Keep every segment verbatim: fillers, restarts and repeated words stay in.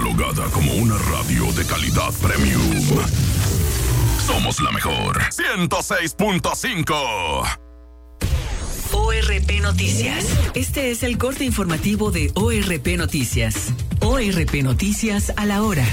catalogada como una radio de calidad premium. Somos la mejor. ciento seis punto cinco. O R P Noticias. Este es el corte informativo de O R P Noticias. O R P Noticias a la hora.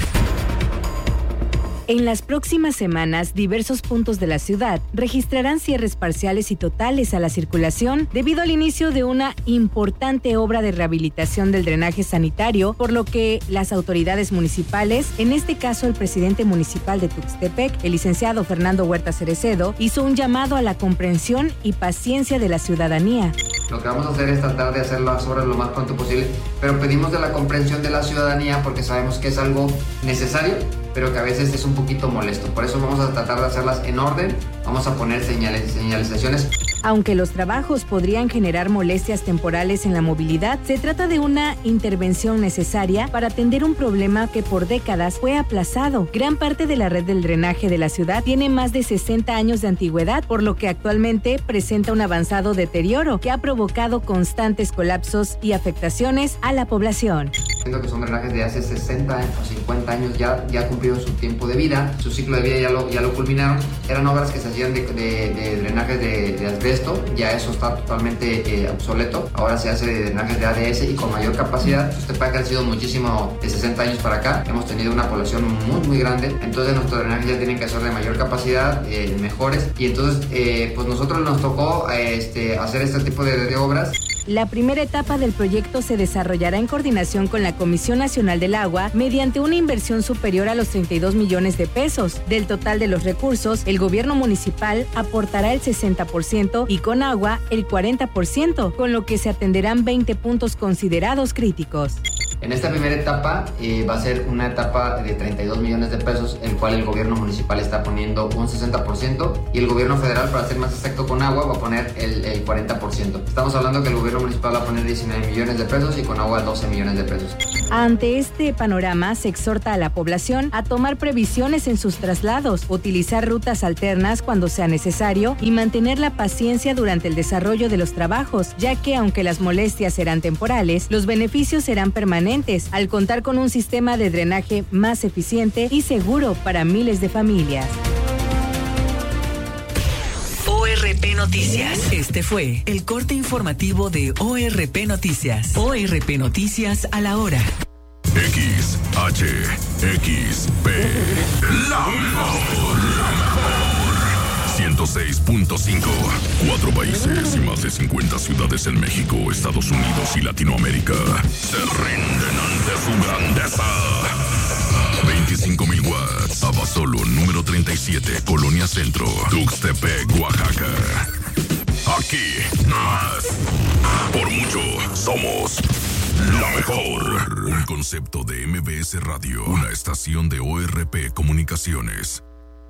En las próximas semanas, diversos puntos de la ciudad registrarán cierres parciales y totales a la circulación debido al inicio de una importante obra de rehabilitación del drenaje sanitario, por lo que las autoridades municipales, en este caso el presidente municipal de Tuxtepec, el licenciado Fernando Huerta Cerecedo, hizo un llamado a la comprensión y paciencia de la ciudadanía. Lo que vamos a hacer es tratar de hacer las obras lo más pronto posible, pero pedimos de la comprensión de la ciudadanía porque sabemos que es algo necesario, pero que a veces es un poquito molesto. Por eso vamos a tratar de hacerlas en orden, vamos a poner señales, señalizaciones. Aunque los trabajos podrían generar molestias temporales en la movilidad, se trata de una intervención necesaria para atender un problema que por décadas fue aplazado. Gran parte de la red del drenaje de la ciudad tiene más de sesenta años de antigüedad, por lo que actualmente presenta un avanzado deterioro que ha provocado constantes colapsos y afectaciones a la población. Siento que son drenajes de hace sesenta o cincuenta años, ya, ya cumplieron su tiempo de vida, su ciclo de vida ya lo, ya lo culminaron. Eran obras que se hacían de, de, de drenajes de, de asbesto, ya eso está totalmente eh, obsoleto. Ahora se hace de drenajes de A D S y con mayor capacidad. Usted puede que ha crecido muchísimo de sesenta años para acá, hemos tenido una población muy muy grande, entonces nuestros drenajes ya tienen que ser de mayor capacidad, eh, mejores, y entonces eh, pues nosotros nos tocó eh, este, hacer este tipo de, de obras. La primera etapa del proyecto se desarrollará en coordinación con la Comisión Nacional del Agua mediante una inversión superior a los treinta y dos millones de pesos. Del total de los recursos, el gobierno municipal aportará el sesenta por ciento y Conagua el cuarenta por ciento, con lo que se atenderán veinte puntos considerados críticos. En esta primera etapa eh, va a ser una etapa de treinta y dos millones de pesos, el cual el gobierno municipal está poniendo un sesenta por ciento y el gobierno federal, para ser más exacto, Conagua va a poner el, el cuarenta por ciento. Estamos hablando que el gobierno municipal va a poner diecinueve millones de pesos y Conagua doce millones de pesos. Ante este panorama, se exhorta a la población a tomar previsiones en sus traslados, utilizar rutas alternas cuando sea necesario y mantener la paciencia durante el desarrollo de los trabajos, ya que aunque las molestias serán temporales, los beneficios serán permanentes al contar con un sistema de drenaje más eficiente y seguro para miles de familias. O R P Noticias. Este fue el corte informativo de O R P Noticias. O R P Noticias a la hora. X H X P. La mejor. ciento seis punto cinco. Cuatro países y más de cincuenta ciudades en México, Estados Unidos y Latinoamérica se rinden ante su grandeza. veinticinco mil watts. Abasolo número treinta y siete, Colonia Centro, Tuxtepec, Oaxaca. Aquí más. Por mucho somos la mejor. Un concepto de M B S Radio, una estación de O R P Comunicaciones.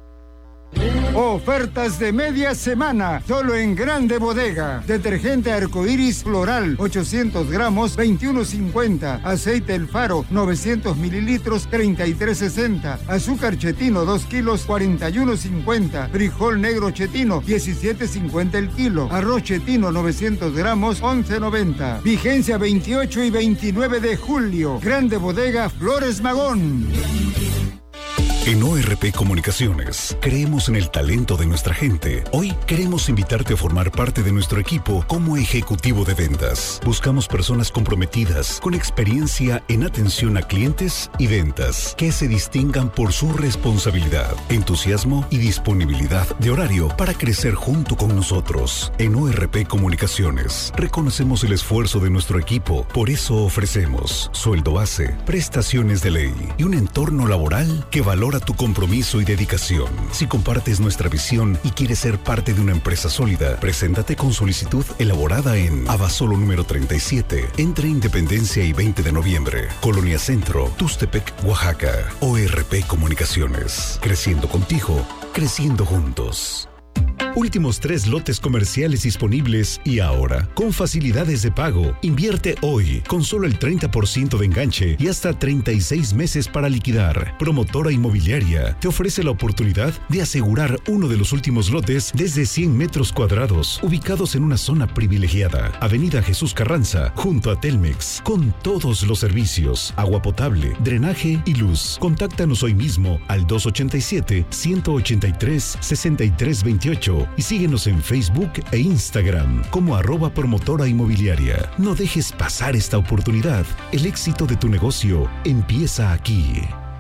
Ofertas de media semana, solo en Grande Bodega. Detergente Arcoiris Floral, ochocientos gramos, veintiuno cincuenta. Aceite El Faro, novecientos mililitros, treinta y tres sesenta. Azúcar Chetino, dos kilos, cuarenta y uno cincuenta. Frijol negro Chetino, diecisiete cincuenta el kilo. Arroz Chetino, novecientos gramos, once noventa. Vigencia veintiocho y veintinueve de julio. Grande Bodega Flores Magón. En O R P Comunicaciones, creemos en el talento de nuestra gente. Hoy queremos invitarte a formar parte de nuestro equipo como ejecutivo de ventas. Buscamos personas comprometidas, con experiencia en atención a clientes y ventas, que se distingan por su responsabilidad, entusiasmo y disponibilidad de horario para crecer junto con nosotros. En O R P Comunicaciones, reconocemos el esfuerzo de nuestro equipo. Por eso ofrecemos sueldo base, prestaciones de ley y un entorno laboral que valora tu compromiso y dedicación. Si compartes nuestra visión y quieres ser parte de una empresa sólida, preséntate con solicitud elaborada en Abasolo número treinta y siete, entre Independencia y veinte de noviembre, Colonia Centro, Tuxtepec, Oaxaca. O R P Comunicaciones. Creciendo contigo, creciendo juntos. Últimos tres lotes comerciales disponibles y ahora, con facilidades de pago. Invierte hoy, con solo el treinta por ciento de enganche y hasta treinta y seis meses para liquidar. Promotora Inmobiliaria te ofrece la oportunidad de asegurar uno de los últimos lotes desde cien metros cuadrados, ubicados en una zona privilegiada. Avenida Jesús Carranza, junto a Telmex, con todos los servicios, agua potable, drenaje y luz. Contáctanos hoy mismo al dos ochenta y siete, ciento ochenta y tres, sesenta y tres veintiocho y síguenos en Facebook e Instagram como arroba promotora inmobiliaria. No dejes pasar esta oportunidad. El éxito de tu negocio empieza aquí.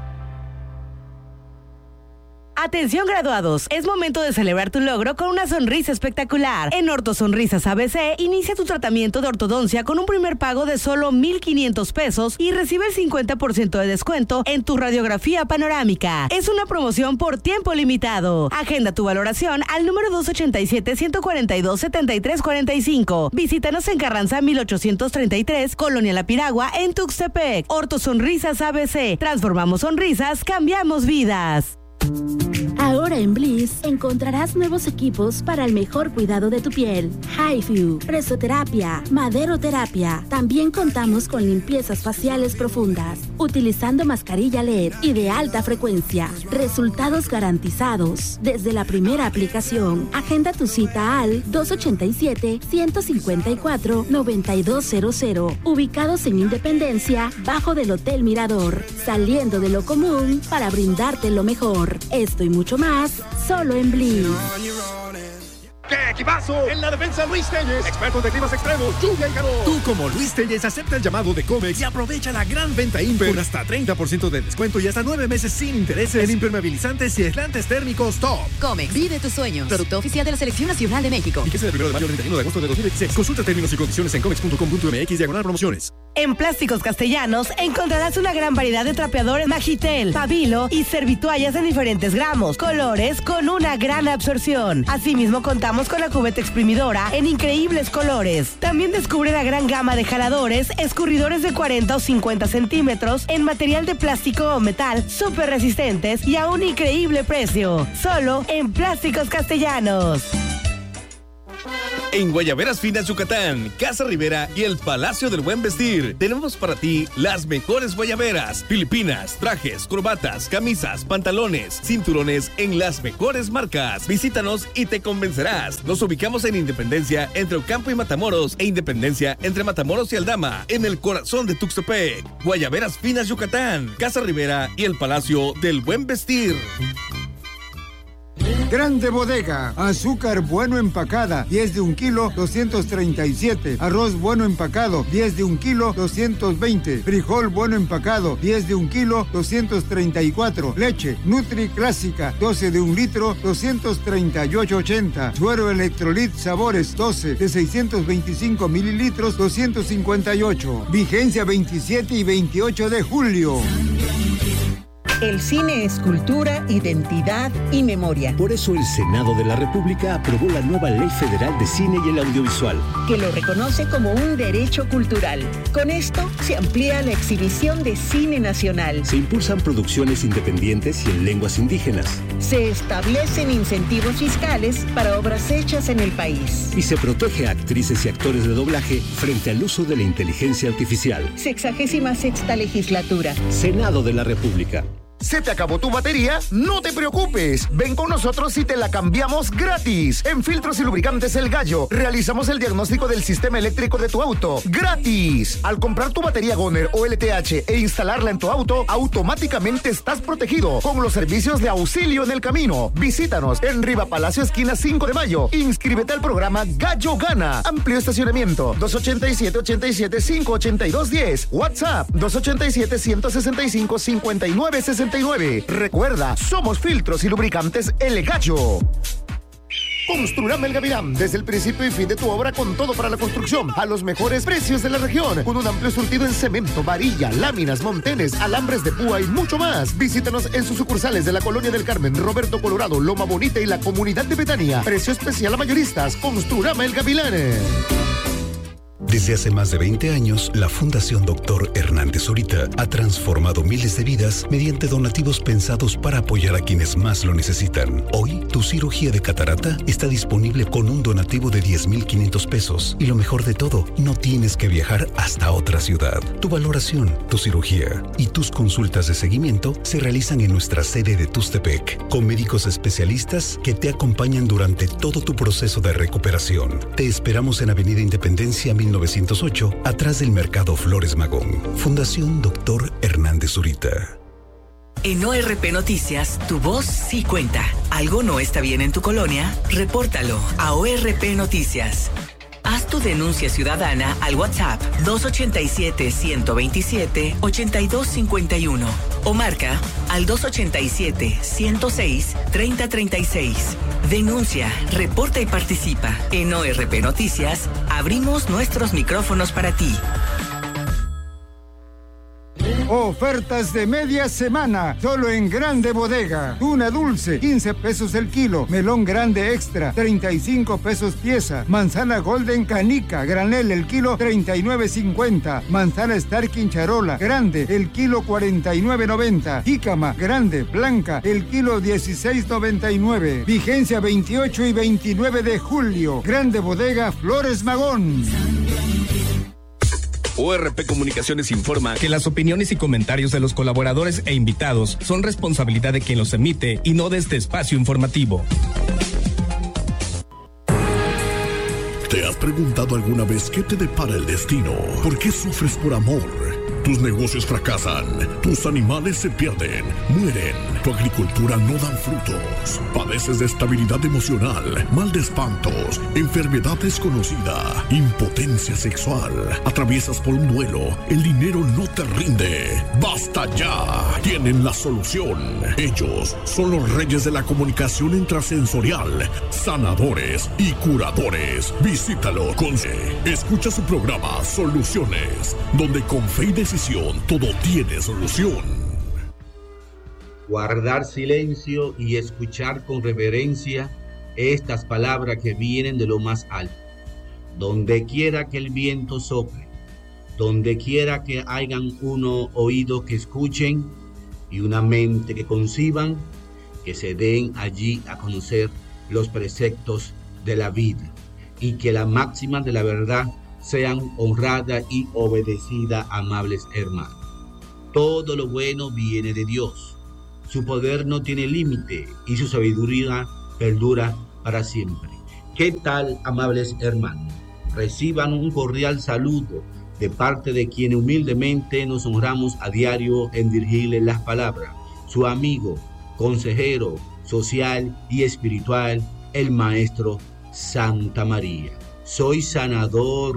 Atención graduados, es momento de celebrar tu logro con una sonrisa espectacular. En Orto Sonrisas A B C, inicia tu tratamiento de ortodoncia con un primer pago de solo mil quinientos pesos y recibe el cincuenta por ciento de descuento en tu radiografía panorámica. Es una promoción por tiempo limitado. Agenda tu valoración al número dos ochenta y siete, ciento cuarenta y dos, setenta y tres cuarenta y cinco. Visítanos en Carranza mil ochocientos treinta y tres, Colonia La Piragua, en Tuxtepec. Orto Sonrisas A B C, transformamos sonrisas, cambiamos vidas. Ahora en Bliss encontrarás nuevos equipos para el mejor cuidado de tu piel. HIFU, presoterapia, maderoterapia. También contamos con limpiezas faciales profundas, utilizando mascarilla L E D y de alta frecuencia. Resultados garantizados desde la primera aplicación. Agenda tu cita al dos ochenta y siete, ciento cincuenta y cuatro, noventa y dos cero cero. Ubicados en Independencia, bajo del Hotel Mirador. Saliendo de lo común para brindarte lo mejor. Esto y mucho más, solo en Bliss. ¡Qué equipazo! En la defensa Luis Telles, expertos de climas extremos, lluvia y calor. Tú como Luis Telles acepta el llamado de Comex y aprovecha la gran venta Imper con hasta treinta por ciento de descuento y hasta nueve meses sin intereses en impermeabilizantes y aislantes térmicos Top. Comex, vive tus sueños. Producto oficial de la Selección Nacional de México. Fíjese del primero de mayo al treinta y uno de agosto de dos mil veintiséis. Consulta términos y condiciones en comex punto com punto m x diagonal promociones. En Plásticos Castellanos encontrarás una gran variedad de trapeadores Magitel, Pabilo y servitoallas de diferentes gramos, colores con una gran absorción. Asimismo contamos con la cubeta exprimidora en increíbles colores. También descubre la gran gama de jaladores, escurridores de cuarenta o cincuenta centímetros en material de plástico o metal súper resistentes y a un increíble precio. Solo en Plásticos Castellanos. En Guayaberas Finas Yucatán, Casa Rivera y el Palacio del Buen Vestir, tenemos para ti las mejores guayaberas, filipinas, trajes, corbatas, camisas, pantalones, cinturones en las mejores marcas. Visítanos y te convencerás. Nos ubicamos en Independencia entre Ocampo y Matamoros e Independencia entre Matamoros y Aldama, en el corazón de Tuxtepec. Guayaberas Finas Yucatán, Casa Rivera y el Palacio del Buen Vestir. Grande Bodega, azúcar bueno empacada, diez de un kilo, doscientos treinta y siete. Arroz bueno empacado, diez de un kilo, doscientos veinte. Frijol bueno empacado, diez de un kilo, doscientos treinta y cuatro. Leche Nutri Clásica, doce de un litro, doscientos treinta y ocho ochenta. Suero Electrolit Sabores, doce de seiscientos veinticinco mililitros, doscientos cincuenta y ocho. Vigencia veintisiete y veintiocho de julio. El cine es cultura, identidad y memoria. Por eso el Senado de la República aprobó la nueva Ley Federal de Cine y el Audiovisual, que lo reconoce como un derecho cultural. Con esto se amplía la exhibición de cine nacional. Se impulsan producciones independientes y en lenguas indígenas. Se establecen incentivos fiscales para obras hechas en el país. Y se protege a actrices y actores de doblaje frente al uso de la inteligencia artificial. Sexagésima sexta legislatura. Senado de la República. ¿Se te acabó tu batería? No te preocupes. Ven con nosotros y te la cambiamos gratis. En Filtros y Lubricantes El Gallo, realizamos el diagnóstico del sistema eléctrico de tu auto. ¡Gratis! Al comprar tu batería Goner o L T H e instalarla en tu auto, automáticamente estás protegido con los servicios de auxilio en el camino. Visítanos en Riva Palacio, esquina cinco de mayo. Inscríbete al programa Gallo Gana. Amplio estacionamiento. dos ochenta y siete, ochenta y siete, cinco ochenta y dos diez. WhatsApp dos ochenta y siete, ciento sesenta y cinco, cincuenta y nueve sesenta y nueve. Recuerda, somos Filtros y Lubricantes El Gallo. Construrama El Gavilán, desde el principio y fin de tu obra con todo para la construcción, a los mejores precios de la región, con un amplio surtido en cemento, varilla, láminas, montenes, alambres de púa y mucho más. Visítanos en sus sucursales de la Colonia del Carmen, Roberto Colorado, Loma Bonita y la Comunidad de Betania. Precio especial a mayoristas. Construrama El Gavilán. Desde hace más de veinte años, la Fundación Doctor Hernández Zurita ha transformado miles de vidas mediante donativos pensados para apoyar a quienes más lo necesitan. Hoy, tu cirugía de catarata está disponible con un donativo de diez mil quinientos pesos. Y lo mejor de todo, no tienes que viajar hasta otra ciudad. Tu valoración, tu cirugía y tus consultas de seguimiento se realizan en nuestra sede de Tustepec, con médicos especialistas que te acompañan durante todo tu proceso de recuperación. Te esperamos en Avenida Independencia mil novecientos ocho, atrás del Mercado Flores Magón. Fundación Doctor Hernández Zurita. En O R P Noticias, tu voz sí cuenta. ¿Algo no está bien en tu colonia? Repórtalo a O R P Noticias. Haz tu denuncia ciudadana al WhatsApp dos ochenta y siete, ciento veintisiete, ochenta y dos cincuenta y uno o marca al dos ochenta y siete, ciento seis, treinta treinta y seis. Denuncia, reporta y participa. En O R P Noticias, abrimos nuestros micrófonos para ti. Ofertas de media semana, solo en Grande Bodega. Tuna dulce, quince pesos el kilo. Melón grande extra, treinta y cinco pesos pieza. Manzana golden canica, granel el kilo, treinta y nueve cincuenta. Manzana Star Quincharola, grande, el kilo, cuarenta y nueve noventa. Jícama, grande, blanca, el kilo, dieciséis noventa y nueve. Vigencia veintiocho y veintinueve de julio. Grande Bodega, Flores Magón. O R P Comunicaciones informa que las opiniones y comentarios de los colaboradores e invitados son responsabilidad de quien los emite y no de este espacio informativo. ¿Te has preguntado alguna vez qué te depara el destino? ¿Por qué sufres por amor? Tus negocios fracasan, tus animales se pierden, mueren, tu agricultura no dan frutos, padeces de estabilidad emocional, mal de espantos, enfermedad desconocida, impotencia sexual, atraviesas por un duelo, el dinero no te rinde. ¡Basta ya! Tienen la solución. Ellos son los reyes de la comunicación intrasensorial, sanadores y curadores. Visítalo con Escucha su programa Soluciones, donde con fe y decisión todo tiene solución. Guardar silencio y escuchar con reverencia estas palabras que vienen de lo más alto. Donde quiera que el viento sople, donde quiera que hayan unos oídos que escuchen y una mente que conciban, que se den allí a conocer los preceptos de la vida y que las máximas de la verdad sean honradas y obedecidas, amables hermanos. Todo lo bueno viene de Dios. Su poder no tiene límite y su sabiduría perdura para siempre. ¿Qué tal, amables hermanos? Reciban un cordial saludo de parte de quien humildemente nos honramos a diario en dirigirles las palabras. Su amigo, consejero social y espiritual, el Maestro Santa María. Soy sanador,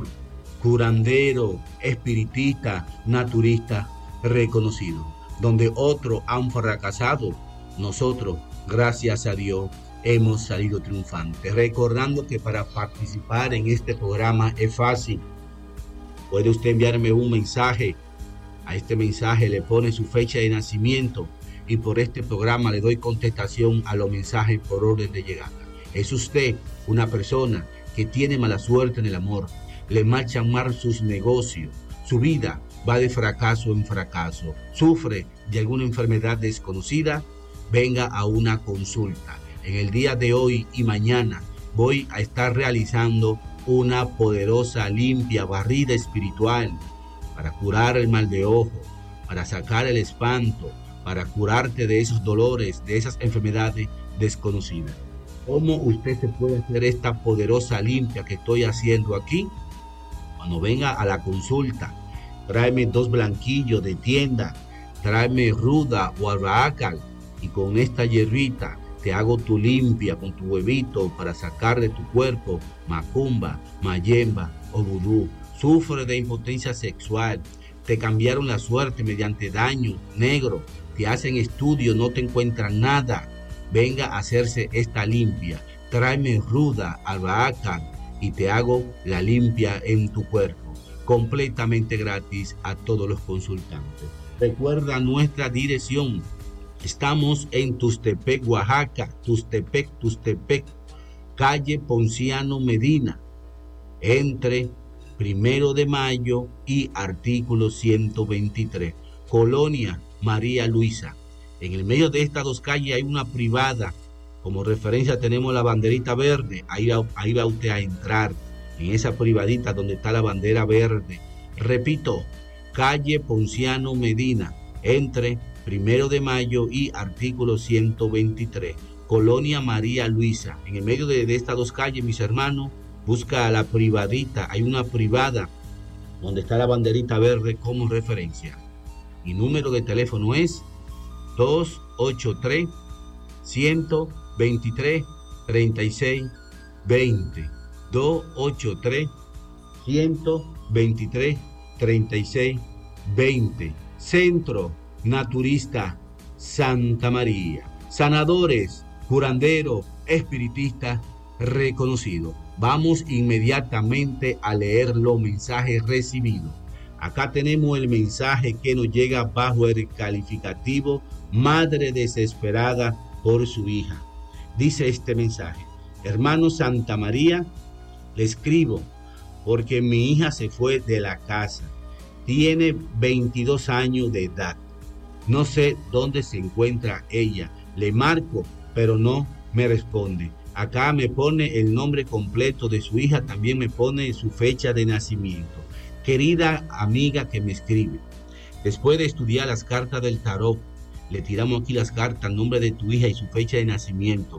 curandero, espiritista, naturista reconocido. Donde otros han fracasado, nosotros, gracias a Dios, hemos salido triunfantes. Recordando que para participar en este programa es fácil. Puede usted enviarme un mensaje. A este mensaje le pone su fecha de nacimiento y por este programa le doy contestación a los mensajes por orden de llegada. ¿Es usted una persona que tiene mala suerte en el amor? Le marchan mal sus negocios, su vida va de fracaso en fracaso, sufre de alguna enfermedad desconocida, venga a una consulta. En el día de hoy y mañana voy a estar realizando una poderosa limpia barrida espiritual para curar el mal de ojo, para sacar el espanto, para curarte de esos dolores, de esas enfermedades desconocidas. ¿Cómo usted se puede hacer esta poderosa limpia que estoy haciendo aquí? Cuando venga a la consulta, tráeme dos blanquillos de tienda, tráeme ruda o albahaca y con esta hierbita te hago tu limpia con tu huevito para sacar de tu cuerpo macumba, mayemba o vudú. Sufre de impotencia sexual, te cambiaron la suerte mediante daño negro, te hacen estudios, no te encuentran nada. Venga a hacerse esta limpia, tráeme ruda, albahaca y te hago la limpia en tu cuerpo, completamente gratis a todos los consultantes. Recuerda nuestra dirección, estamos en Tustepec, Oaxaca, Tustepec, Tustepec, calle Ponciano Medina, entre Primero de Mayo y artículo ciento veintitrés. Colonia María Luisa. En el medio de estas dos calles hay una privada. Como referencia tenemos la banderita verde. Ahí va, ahí va usted a entrar, en esa privadita donde está la bandera verde. Repito, calle Ponciano Medina, entre Primero de Mayo y artículo ciento veintitrés. Colonia María Luisa. En el medio de, de estas dos calles, mis hermanos, busca a la privadita. Hay una privada donde está la banderita verde como referencia. Mi número de teléfono es dos ocho tres, uno dos tres, tres seis dos cero. dos ocho tres, uno dos tres, tres seis dos cero. Centro Naturista Santa María. Sanadores, curanderos, espiritistas reconocidos. Vamos inmediatamente a leer los mensajes recibidos. Acá tenemos el mensaje que nos llega bajo el calificativo madre desesperada por su hija. Dice este mensaje: hermano Santa María, le escribo porque mi hija se fue de la casa. Tiene veintidós años de edad. No sé dónde se encuentra ella. Le marco, pero no me responde. Acá me pone el nombre completo de su hija, también me pone su fecha de nacimiento. Querida amiga que me escribe, después de estudiar las cartas del tarot, le tiramos aquí las cartas, el nombre de tu hija y su fecha de nacimiento.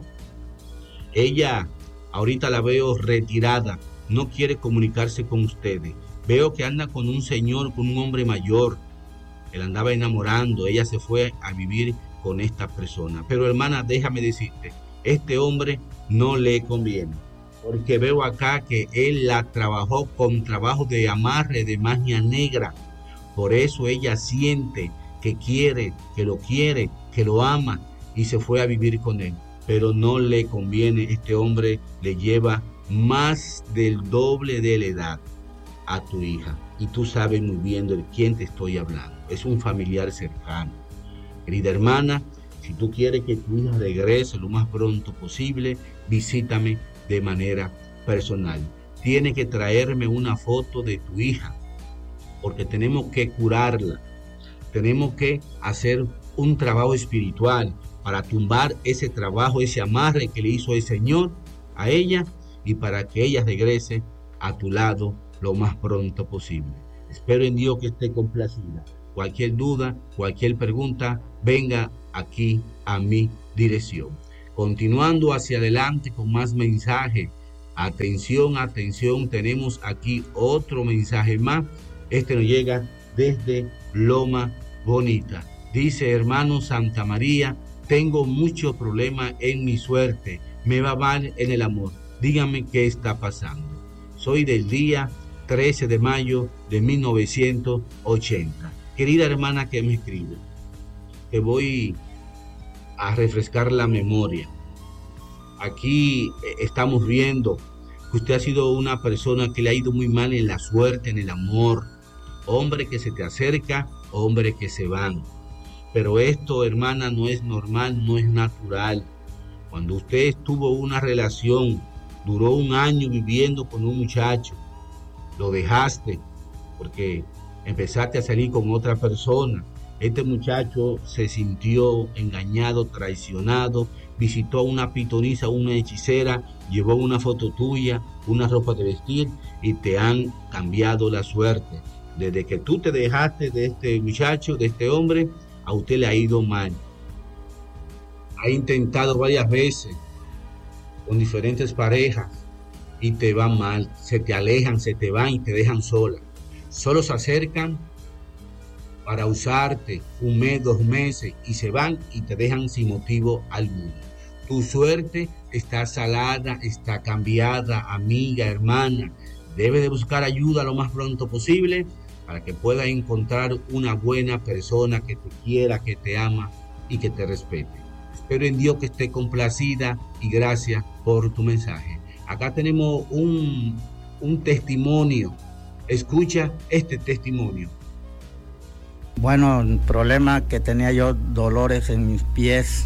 Ella, ahorita la veo retirada, no quiere comunicarse con ustedes. Veo que anda con un señor, con un hombre mayor. Él andaba enamorando, ella se fue a vivir con esta persona. Pero hermana, déjame decirte, este hombre no le conviene. Porque veo acá que él la trabajó con trabajo de amarre, de magia negra. Por eso ella siente que quiere, que lo quiere, que lo ama y se fue a vivir con él. Pero no le conviene, este hombre le lleva más del doble de la edad a tu hija. Y tú sabes muy bien de quién te estoy hablando. Es un familiar cercano. Querida hermana, si tú quieres que tu hija regrese lo más pronto posible, visítame de manera personal. Tienes que traerme una foto de tu hija, porque tenemos que curarla. Tenemos que hacer un trabajo espiritual para tumbar ese trabajo, ese amarre que le hizo el Señor a ella y para que ella regrese a tu lado lo más pronto posible. Espero en Dios que esté complacida. Cualquier duda, cualquier pregunta, venga aquí a mi dirección. Continuando hacia adelante con más mensajes. Atención, atención, tenemos aquí otro mensaje más. Este nos llega desde Loma Bonita. Dice: hermano Santa María, tengo muchos problemas en mi suerte. Me va mal en el amor. Dígame qué está pasando. Soy del día trece de mayo de mil novecientos ochenta. Querida hermana que me escribe, te voy a refrescar la memoria. Aquí estamos viendo que usted ha sido una persona que le ha ido muy mal en la suerte, en el amor. Hombre que se te acerca, hombre que se van. Pero esto, hermana, no es normal, no es natural. Cuando usted tuvo una relación, duró un año viviendo con un muchacho, lo dejaste porque empezaste a salir con otra persona. Este muchacho se sintió engañado, traicionado, visitó a una pitonisa, una hechicera, llevó una foto tuya, una ropa de vestir y te han cambiado la suerte. Desde que tú te dejaste de este muchacho, de este hombre, a usted le ha ido mal. Ha intentado varias veces con diferentes parejas y te va mal. Se te alejan, se te van y te dejan sola. Solo se acercan para usarte un mes, dos meses y se van y te dejan sin motivo alguno. Tu suerte está salada, está cambiada, amiga, hermana. Debes de buscar ayuda lo más pronto posible para que puedas encontrar una buena persona que te quiera, que te ama y que te respete. Espero en Dios que esté complacida y gracias por tu mensaje. Acá tenemos un, un testimonio. Escucha este testimonio. Bueno, el problema que tenía yo, dolores en mis pies,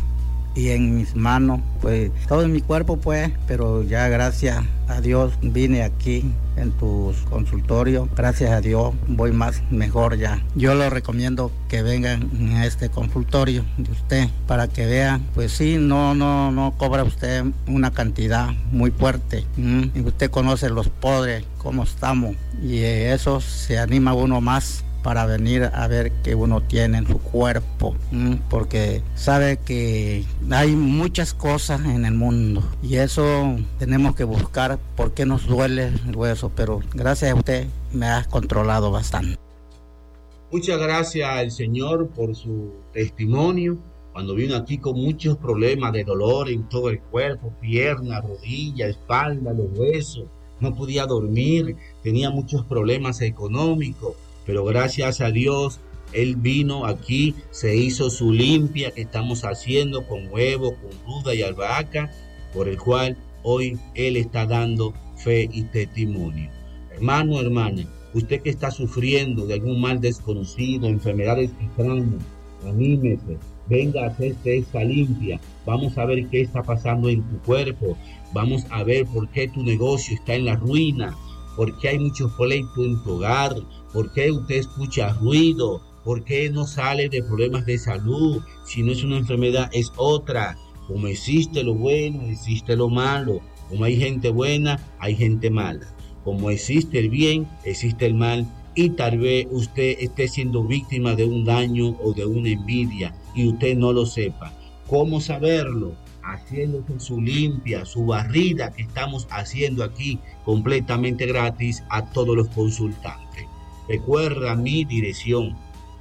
y en mis manos, pues todo en mi cuerpo pues, pero ya gracias a Dios vine aquí en tu consultorio, gracias a Dios voy más mejor ya. Yo lo recomiendo que vengan a este consultorio de usted para que vean, pues sí, no, no, no cobra usted una cantidad muy fuerte, ¿m? Y usted conoce los pobres, cómo estamos, y eso se anima uno más para venir a ver qué uno tiene en su cuerpo, ¿m? Porque sabe que hay muchas cosas en el mundo y eso tenemos que buscar por qué nos duele el hueso, pero gracias a usted me ha controlado bastante. Muchas gracias al Señor por su testimonio. Cuando vino aquí con muchos problemas de dolor en todo el cuerpo, pierna, rodilla, espalda, los huesos, no podía dormir, tenía muchos problemas económicos, pero gracias a Dios, Él vino aquí, se hizo su limpia que estamos haciendo con huevo, con ruda y albahaca, por el cual hoy Él está dando fe y testimonio. Hermano, hermana, usted que está sufriendo de algún mal desconocido, enfermedades extrañas, anímese, venga a hacerse esta limpia. Vamos a ver qué está pasando en tu cuerpo. Vamos a ver por qué tu negocio está en la ruina, por qué hay muchos pleitos en tu hogar, por qué usted escucha ruido, por qué no sale de problemas de salud. Si no es una enfermedad, es otra. Como existe lo bueno, existe lo malo. Como hay gente buena, hay gente mala. Como existe el bien, existe el mal. Y tal vez usted esté siendo víctima de un daño o de una envidia y usted no lo sepa. ¿Cómo saberlo? Haciéndose su limpia, su barrida que estamos haciendo aquí completamente gratis a todos los consultantes. Recuerda mi dirección.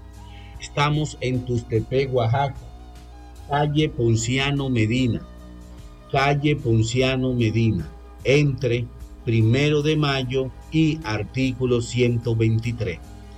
Estamos en Tustepec, Oaxaca, calle Ponciano Medina, calle Ponciano Medina, entre Primero de Mayo y artículo ciento veintitrés.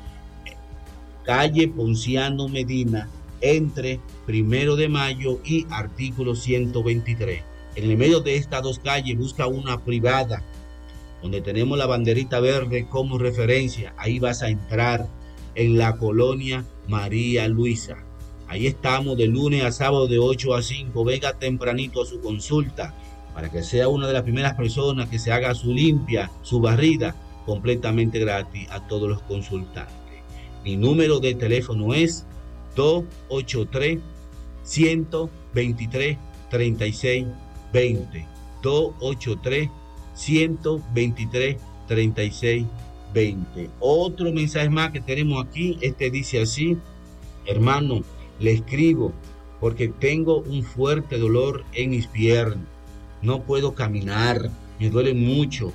Calle Ponciano Medina, entre Primero de Mayo y artículo ciento veintitrés. En el medio de estas dos calles busca una privada, donde tenemos la banderita verde como referencia. Ahí vas a entrar en la colonia María Luisa. Ahí estamos de lunes a sábado de ocho a cinco. Venga tempranito a su consulta para que sea una de las primeras personas que se haga su limpia, su barrida, completamente gratis a todos los consultantes. Mi número de teléfono es dos ocho tres, uno dos tres, tres seis dos cero. dos ocho tres, uno dos tres, tres seis dos cero. Otro mensaje más que tenemos aquí, este dice así: hermano, le escribo porque tengo un fuerte dolor en mis piernas. No puedo caminar, me duele mucho.